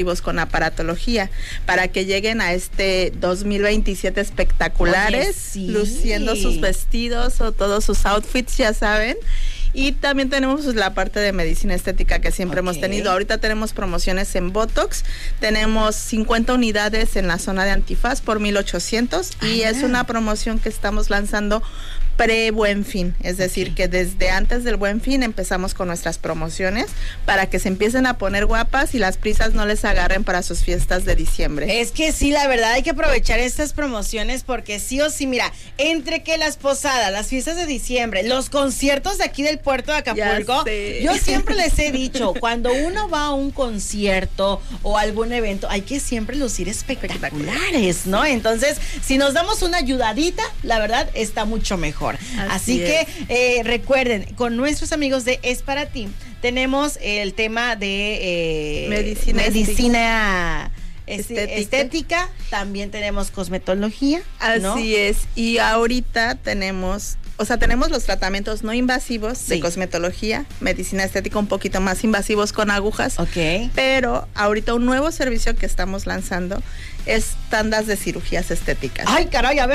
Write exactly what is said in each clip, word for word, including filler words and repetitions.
con aparatología para que lleguen a este dos mil veintisiete espectaculares. Oye, sí. Luciendo sus vestidos o todos sus outfits, ya saben. Y también tenemos pues, la parte de medicina estética que siempre okay. hemos tenido. Ahorita tenemos promociones en Botox, tenemos cincuenta unidades en la zona de antifaz por mil ochocientos ah, y es una promoción que estamos lanzando pre-Buen Fin, es decir, okay. que desde antes del Buen Fin empezamos con nuestras promociones para que se empiecen a poner guapas y las prisas no les agarren para sus fiestas de diciembre. Es que sí, la verdad hay que aprovechar estas promociones porque sí o sí, mira, entre que las posadas, las fiestas de diciembre, los conciertos de aquí del puerto de Acapulco, yo siempre les he dicho, cuando uno va a un concierto o algún evento, hay que siempre lucir espectaculares, ¿no? Entonces, si nos damos una ayudadita, la verdad está mucho mejor. Así, Así que eh, recuerden, con nuestros amigos de Es Para Ti, tenemos el tema de eh, medicina, medicina estética. estética, también tenemos cosmetología. Así ¿no? es, y ahorita tenemos, o sea, tenemos los tratamientos no invasivos sí. de cosmetología, medicina estética un poquito más invasivos con agujas, okay. pero ahorita un nuevo servicio que estamos lanzando es tandas de cirugías estéticas. Ay, caray, a ver.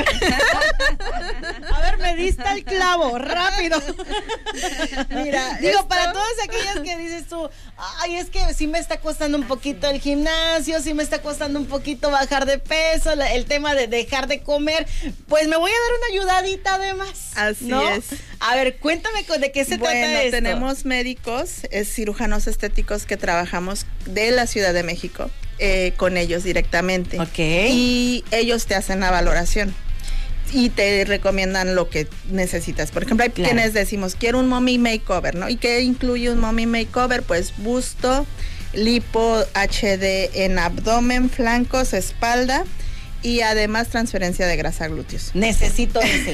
A ver, me diste el clavo, rápido. Mira, digo, esto... para todas aquellas que dices tú, ay, es que sí me está costando un poquito el gimnasio, sí me está costando un poquito bajar de peso, la, el tema de dejar de comer, pues me voy a dar una ayudadita además. Así ¿no? es. A ver, cuéntame de qué se bueno, trata esto. Tenemos médicos, es, cirujanos estéticos que trabajamos de la Ciudad de México. Eh, con ellos directamente. Okay. Y ellos te hacen la valoración y te recomiendan lo que necesitas. Por ejemplo, hay claro. quienes decimos, quiero un mommy makeover, ¿no? ¿Y qué incluye un mommy makeover? Pues busto, lipo H D en abdomen, flancos, espalda y además transferencia de grasa a glúteos. Necesito ese.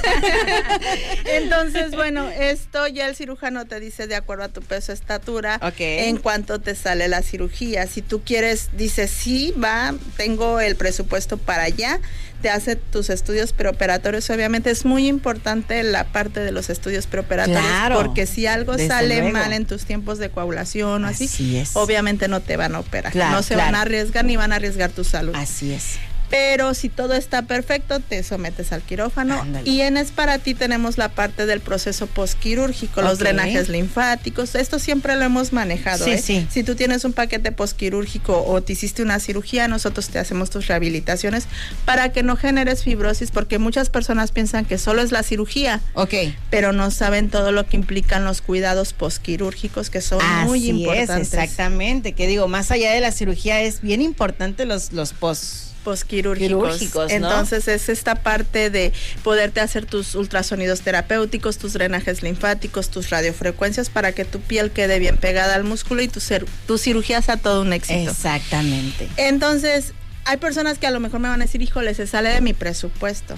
Entonces, bueno, esto ya el cirujano te dice de acuerdo a tu peso, estatura, okay. en cuánto te sale la cirugía. Si tú quieres, dices, sí, va, tengo el presupuesto para allá, te hace tus estudios preoperatorios. Obviamente es muy importante la parte de los estudios preoperatorios, claro, porque si algo sale luego. mal en tus tiempos de coagulación o así, así es. obviamente no te van a operar. Claro, no se claro. van a arriesgar ni van a arriesgar tu salud. Así es. Pero si todo está perfecto, te sometes al quirófano. Ándale. Y en Es Para Ti tenemos la parte del proceso posquirúrgico, okay. los drenajes linfáticos. Esto siempre lo hemos manejado. Sí, ¿eh? sí. Si tú tienes un paquete posquirúrgico o te hiciste una cirugía, nosotros te hacemos tus rehabilitaciones para que no generes fibrosis, porque muchas personas piensan que solo es la cirugía. Ok. Pero no saben todo lo que implican los cuidados posquirúrgicos, que son Así muy importantes. Es, exactamente. Que digo, más allá de la cirugía, es bien importante los, los pos... posquirúrgicos, ¿no? Entonces es esta parte de poderte hacer tus ultrasonidos terapéuticos, tus drenajes linfáticos, tus radiofrecuencias para que tu piel quede bien pegada al músculo y tu, ser, tu cirugía sea todo un éxito. Exactamente. Entonces hay personas que a lo mejor me van a decir, híjole, se sale de mi presupuesto.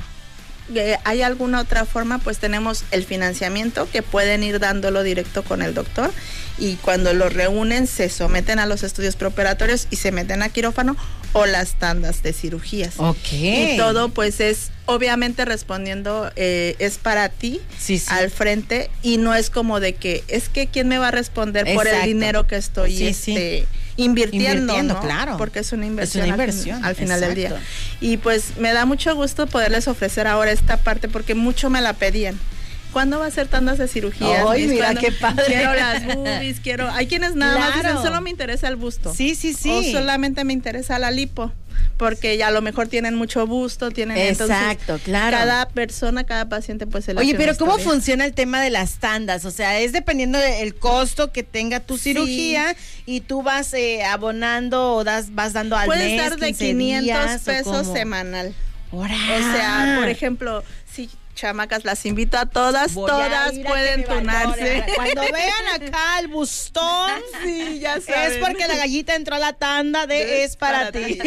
¿Hay alguna otra forma? Pues tenemos el financiamiento, que pueden ir dándolo directo con el doctor, y cuando lo reúnen se someten a los estudios preoperatorios y se meten a quirófano o las tandas de cirugías. Ok. Y todo pues es obviamente respondiendo, eh, es para ti, sí, sí. al frente, y no es como de que, es que ¿quién me va a responder Exacto. por el dinero que estoy sí, este sí. Invirtiendo, invirtiendo, ¿no? Claro. Porque es una inversión, es una inversión al, fin, al final Exacto. del día. Y pues me da mucho gusto poderles ofrecer ahora esta parte, porque mucho me la pedían. ¿Cuándo va a ser tandas de cirugías? Ay, mira qué padre. Quiero las boobies, quiero... Hay quienes nada claro. más dicen, solo me interesa el busto. Sí, sí, sí. O solamente me interesa la lipo, porque ya a lo mejor tienen mucho busto, tienen... Exacto, entonces, claro. Cada persona, cada paciente pues se le Oye, pero ¿cómo funciona el tema de las tandas? O sea, es dependiendo del costo que tenga tu cirugía sí. y tú vas eh, abonando o das, vas dando al Puedes mes, dar de quinientos pesos semanal. ¡Ora! O sea, por ejemplo, si... chamacas, las invito a todas, Voy todas a pueden tunarse. Cuando vean acá el bustón, sí, ya saben. Es porque la gallita entró a la tanda de, de Es Para, para ti. ti.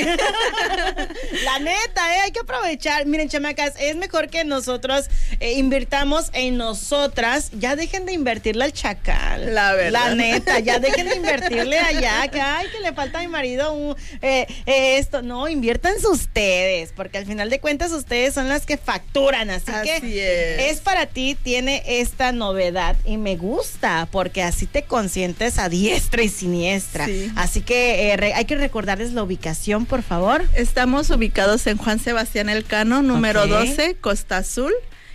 La neta, eh, hay que aprovechar. Miren, chamacas, es mejor que nosotros eh, invirtamos en nosotras. Ya dejen de invertirle al chacal. La verdad. La neta, ya dejen de invertirle allá, que ay, que le falta a mi marido un, eh, eh, esto. No, inviértanse ustedes, porque al final de cuentas ustedes son las que facturan, así, así que es. es para ti, tiene esta novedad y me gusta porque así te consientes a diestra y siniestra. Sí. Así que eh, re, hay que recordarles la ubicación, por favor. Estamos ubicados en Juan Sebastián Elcano, número okay. doce, Costa Azul.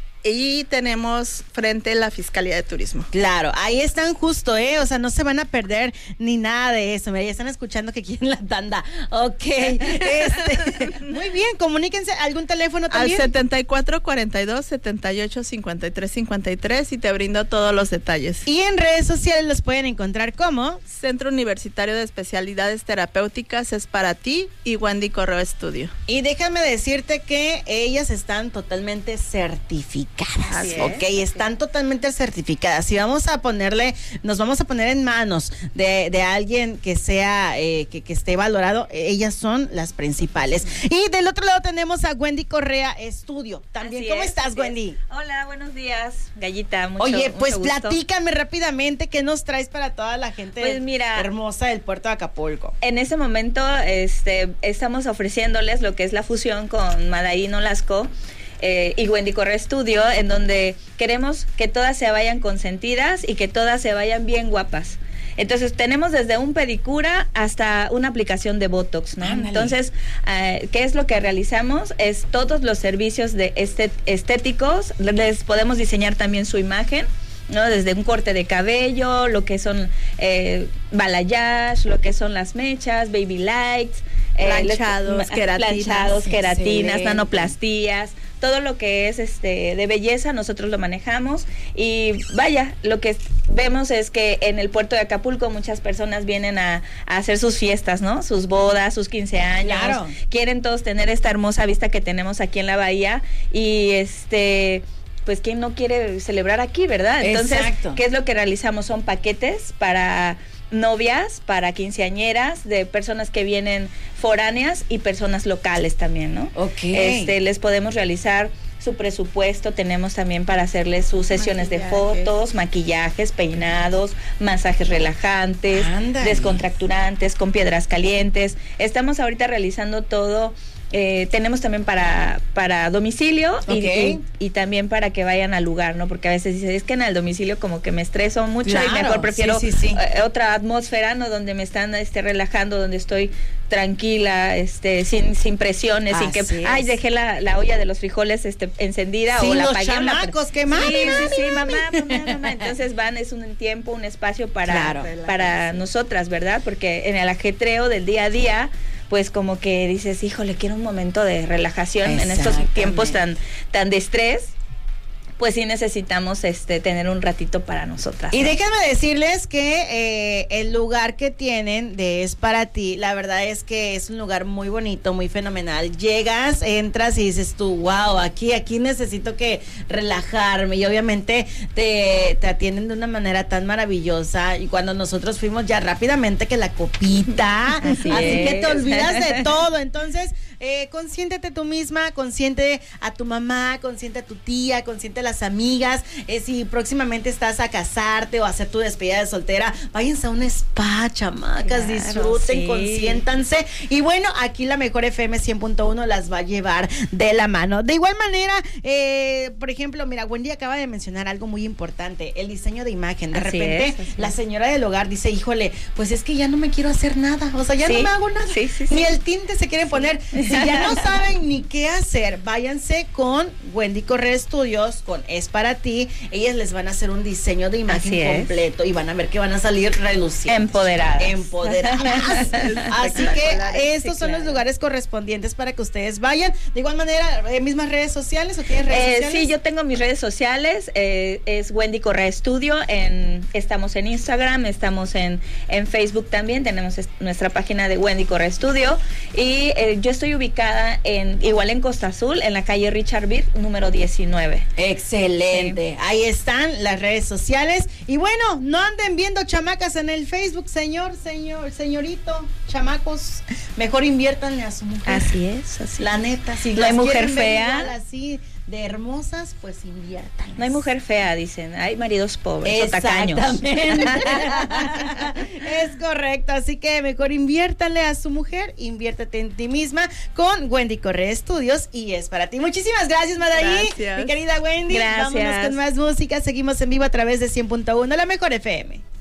Y tenemos frente la Fiscalía de Turismo. Claro, ahí están justo, ¿eh? O sea, no se van a perder ni nada de eso. Mira, ya están escuchando que quieren la tanda. Ok. Este, muy bien, comuníquense. ¿Algún teléfono también? Al setenta y cuatro cuarenta y dos, setenta y ocho, cincuenta y tres cincuenta y tres y te brindo todos los detalles. Y en redes sociales los pueden encontrar como Centro Universitario de Especialidades Terapéuticas Es Para Ti y Wendy Correo Estudio. Y déjame decirte que ellas están totalmente certificadas. Así ok, es, están totalmente certificadas y vamos a ponerle, nos vamos a poner en manos de, de alguien que sea, eh, que, que esté valorado. Ellas son las principales. Y del otro lado tenemos a Wendy Correa Estudio. También, así ¿cómo es, estás, Wendy? Es. Hola, buenos días, Gallita. Mucho, Oye, pues mucho gusto. Platícame rápidamente qué nos traes para toda la gente pues mira, hermosa del puerto de Acapulco. En ese momento, este, estamos ofreciéndoles lo que es la fusión con Madaí Nolasco. Eh, y Wendy Correa Estudio, en donde queremos que todas se vayan consentidas y que todas se vayan bien guapas. Entonces tenemos desde un pedicura hasta una aplicación de Botox, ¿no? Ándale. Entonces, eh, ¿qué es lo que realizamos? Es todos los servicios de estet- estéticos, les podemos diseñar también su imagen, ¿no? Desde un corte de cabello, lo que son eh, balayage, lo que son las mechas, baby lights, eh, planchados, les, queratinas, planchados, queratinas, excelente. nanoplastías. Todo lo que es este de belleza nosotros lo manejamos y vaya, lo que vemos es que en el puerto de Acapulco muchas personas vienen a, a hacer sus fiestas, ¿no? Sus bodas, sus quince años. Claro. Quieren todos tener esta hermosa vista que tenemos aquí en la bahía y este pues quién no quiere celebrar aquí, ¿verdad? Entonces, exacto. ¿qué es lo que realizamos? Son paquetes para novias, para quinceañeras, de personas que vienen foráneas y personas locales también, ¿no? Ok. Este, les podemos realizar su presupuesto, tenemos también para hacerles sus sesiones maquillajes. De fotos, maquillajes, peinados, masajes relajantes, Ándale. Descontracturantes, con piedras calientes. Estamos ahorita realizando todo. Eh, tenemos también para para domicilio y, okay. y, y también para que vayan al lugar, ¿no? Porque a veces dices, es que en el domicilio como que me estreso mucho claro, y mejor prefiero sí, sí, sí. Eh, otra atmósfera, ¿no? Donde me están este, relajando, donde estoy tranquila, este, sin, sin presiones, así sin que, es. ay, dejé la, la olla de los frijoles este, encendida sí, o la los apagué. chamacos, la, que mami, sí, mami, sí, sí, mami. mamá, mamá, mamá. Entonces van, es un tiempo, un espacio para, claro. para nosotras, ¿verdad? Porque en el ajetreo del día a día, pues como que dices, híjole, quiero un momento de relajación en estos tiempos tan, tan de estrés. Pues sí necesitamos este tener un ratito para nosotras, ¿no? Y déjenme decirles que eh, el lugar que tienen de Es Para Ti, la verdad es que es un lugar muy bonito, muy fenomenal. Llegas, entras y dices tú, wow, aquí, aquí necesito que relajarme. Y obviamente te, te atienden de una manera tan maravillosa. Y cuando nosotros fuimos ya rápidamente que la copita, así, así que te olvidas de todo. Entonces, eh, consiéntete tú misma, consiente a tu mamá, consiente a tu tía, consiente a las amigas, eh, si próximamente estás a casarte o a hacer tu despedida de soltera, váyanse a un spa, chamacas, claro, disfruten, sí. Consiéntanse. Y bueno, aquí la Mejor F M cien punto uno las va a llevar de la mano. De igual manera, eh, por ejemplo, mira, Wendy acaba de mencionar algo muy importante, el diseño de imagen. De así repente, es, la señora del hogar dice, híjole, pues es que ya no me quiero hacer nada, o sea, ya sí. no me hago nada, sí, sí, sí. ni el tinte se quieren poner. Si ya no saben ni qué hacer, váyanse con Wendy Correa Estudios, con Es Para Ti. Ellas les van a hacer un diseño de imagen así completo es. Y van a ver que van a salir relucientes, empoderadas, empoderadas. Así que estos sí, son claro. los lugares correspondientes para que ustedes vayan. De igual manera, eh, mismas redes sociales o tienes redes eh, sociales? Sí, yo tengo mis redes sociales, eh, es Wendy Correa Estudio, en, estamos en Instagram, estamos en, en Facebook también, tenemos est- nuestra página de Wendy Correa Estudio y eh, yo estoy ubicada en igual en Costa Azul, en la calle Richard Beer, número diecinueve. Excelente, sí. Ahí están las redes sociales y bueno, no anden viendo chamacas en el Facebook, señor, señor, señorito, chamacos, mejor inviértanle a su mujer. Así es, así la neta, si no hay mujer fea, igual, así de hermosas, pues inviertan. No hay mujer fea, dicen, hay maridos pobres o tacaños. Es correcto, así que mejor inviértale a su mujer, inviértete en ti misma con Wendy Correa Estudios y es para ti. Muchísimas gracias, Madaí, mi querida Wendy. Gracias. Vámonos con más música, seguimos en vivo a través de cien punto uno, la mejor F M.